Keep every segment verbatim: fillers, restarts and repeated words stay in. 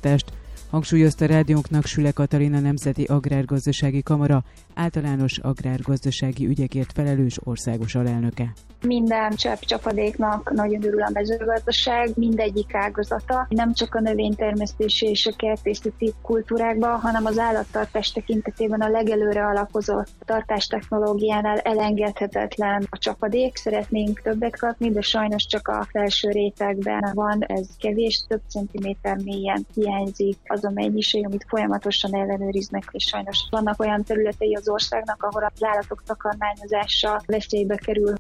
fenntartást, hangsúlyozta rádiónknak Süle Katalin, a Nemzeti Agrárgazdasági Kamara általános agrárgazdasági ügyekért felelős országos alelnöke. Minden csepp csapadéknak nagyon örül a mezőgazdaság, mindegyik ágazata, nem csak a növénytermesztési és a kertészeti kultúrákban, hanem az állattartás tekintetében a legelőre alapozott tartástechnológiánál elengedhetetlen a csapadék. Szeretnénk többet kapni, de sajnos csak a felső rétegben van, ez kevés, több centiméter mélyen hiányzik az a mennyiség, amit folyamatosan ellenőriznek, és sajnos vannak olyan területei az országnak, ahol az állatok takarmányozása veszélybe kerül.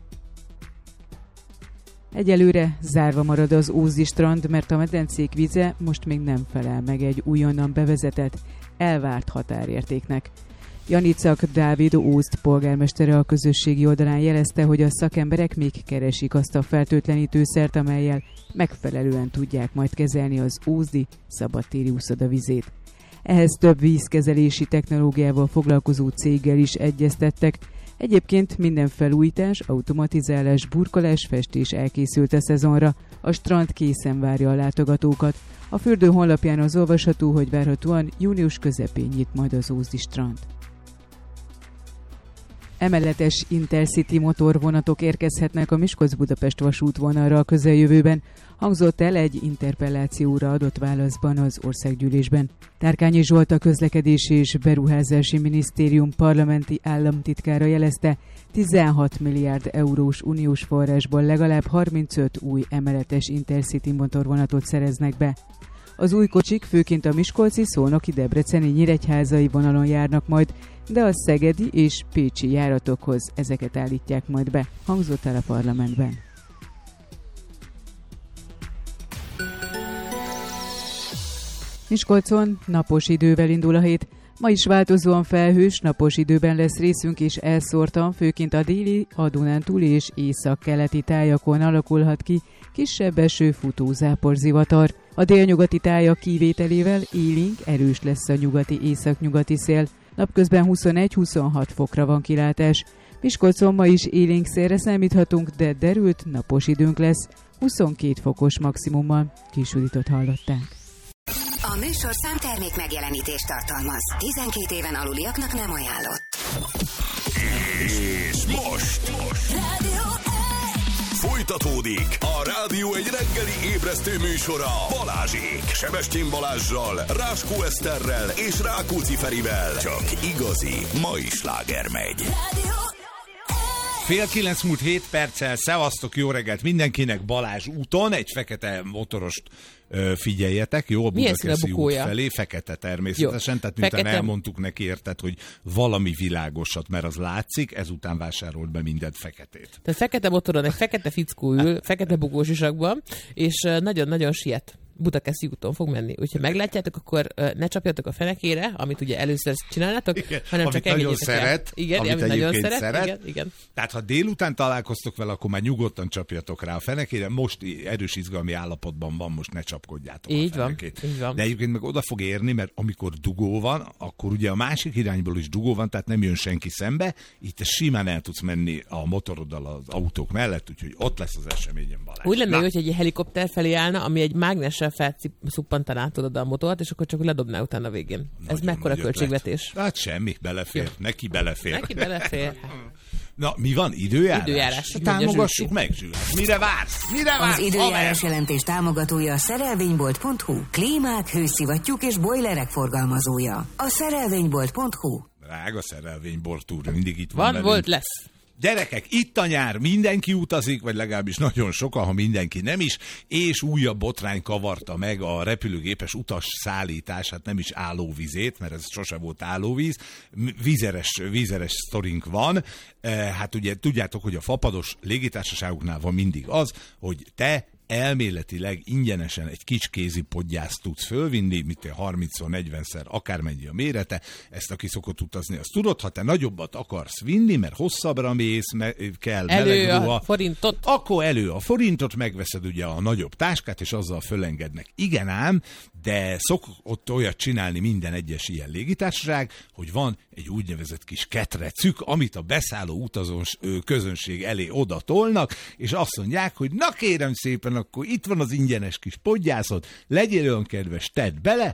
Egyelőre zárva marad az Ózdi strand, mert a medencék vize most még nem felel meg egy újonnan bevezetett, elvárt határértéknek. Janicak Dávid Ózd polgármestere a közösségi oldalán jelezte, hogy a szakemberek még keresik azt a fertőtlenítőszert, amellyel megfelelően tudják majd kezelni az ózdi szabadtéri úszoda vizét. Ehhez több vízkezelési technológiával foglalkozó céggel is egyeztettek. Egyébként minden felújítás, automatizálás, burkolás, festés elkészült a szezonra, a strand készen várja a látogatókat. A fürdő honlapján az olvasható, hogy várhatóan június közepén nyit majd az Ózdi strand. Emeletes Intercity motorvonatok érkezhetnek a Miskolc-Budapest vasútvonalra a közeljövőben, hangzott el egy interpellációra adott válaszban az Országgyűlésben. Tárkányi Zsolt, a Közlekedési és Beruházási Minisztérium parlamenti államtitkára jelezte, tizenhat milliárd eurós uniós forrásból legalább harmincöt új emeletes Intercity motorvonatot szereznek be. Az új kocsik főként a miskolci, szolnoki, debreceni, nyíregyházai vonalon járnak majd, de a szegedi és pécsi járatokhoz ezeket állítják majd be, hangzott el a parlamentben. Miskolcon napos idővel indul a hét. Ma is változóan felhős, napos időben lesz részünk, és elszórtan, főként a déli, a Dunántúli és északkeleti tájakon alakulhat ki kisebb eső, futó záporzivatar. A délnyugati tájak kivételével élénk, erős lesz a nyugati északnyugati szél. Napközben huszonegy-huszonhat fokra van kilátás. Miskolcon ma is élénk szélre számíthatunk, de derült, napos időnk lesz, huszonkét fokos maximummal. Kisudított hallották. A műsor számtermék megjelenítést tartalmaz. tizenkét éven aluliaknak nem ajánlott. És most, most. Folytatódik a Rádió egy reggeli ébresztő műsora Balázsék. Sebestyén Balázssal, Ráskó Eszterrel és Rákóczi Ferivel. Csak igazi mai sláger megy. Fél kilenc múlt hét perccel, szevasztok, jó reggelt mindenkinek, Balázs úton, egy fekete motorost ö, figyeljetek, jó, a Budakeszi út felé, fekete természetesen, jó. Tehát miután fekete... elmondtuk neki, érted, hogy valami világosat, mert az látszik, ezután vásárolt be mindent feketét. Tehát fekete motoron egy fekete fickó ül, fekete bugós isakban, és nagyon-nagyon siet. Budakeszi úton fog menni. Úgyhogy meglátjátok, akkor ne csapjatok a fenekére, amit ugye először csinálnátok, igen, hanem amit csak nagyon szeret, igen, amit, amit nagyon szeret, szeret. Igen, igen. Tehát ha délután találkoztok vele, akkor már nyugodtan csapjatok rá a fenekére. Most erős izgalmi állapotban van, most ne csapkodjátok így a fenekét. Van, így van. De egyébként meg oda fog érni, mert amikor dugó van, akkor ugye a másik irányból is dugó van, tehát nem jön senki szembe. Itt simán el tudsz menni a motoroddal az autók mellett, úgyhogy ott lesz az eseményen, Balázs. Úgy lenne jó, hogy egy helikopter felé állna, ami egy mágnes felszuppantaná tudod a motort, és akkor csak ledobná utána a végén. Nagyon, ez mekkora költségvetés? Lett. Hát semmi, belefér. Jó. Neki belefér. Neki belefér. Na, mi van? Időjárás? Időjárás. Támogassuk meg, Zsülás. Mire vársz? Mire vársz? Az időjárás jelentés támogatója a szerelvénybolt pont hu. Klímák, hőszivattyúk és bojlerek forgalmazója. A szerelvénybolt pont hu. Drága szerelvénybolt úr, mindig itt van. Van, volt, lesz. Gyerekek, itt a nyár, mindenki utazik, vagy legalábbis nagyon sokan, ha mindenki nem is, és újabb botrány kavarta meg a repülőgépes utas szállítását, nem is állóvizét, mert ez sose volt állóvíz, vízeres, vízeres sztorink van. Hát ugye tudjátok, hogy a fapados légitársaságoknál van mindig az, hogy te elméletileg ingyenesen egy kicskézi podgyászt tudsz fölvinni, mint harminc-negyvenszer, akármennyi a mérete, ezt aki szokott utazni, azt tudod, ha te nagyobbat akarsz vinni, mert hosszabbra mész, me- kell elő meleg ruha, a forintot, akkor elő a forintot, megveszed ugye a nagyobb táskát, és azzal fölengednek. Igen ám, de szokott olyat csinálni minden egyes ilyen légitársaság, hogy van egy úgynevezett kis ketrecük, amit a beszálló utazós közönség elé oda tolnak, és azt mondják, hogy na kérem szépen, akkor itt van az ingyenes kis podgyászod, legyél olyan kedves, tedd bele,